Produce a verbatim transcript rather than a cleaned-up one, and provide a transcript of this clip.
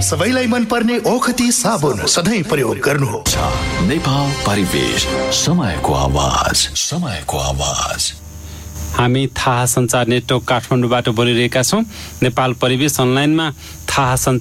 सबैलाई मन पर्ने ओखती साबुन सधैँ प्रयोग गर्नुहोस्। नेपाल परिवेश, समयको आवाज, समयको आवाज। हामी थाहा सञ्चार नेटवर्क काठमाडौँबाट बोलिरहेका छौँ। नेपाल परिवेश अनलाइनमा थाहा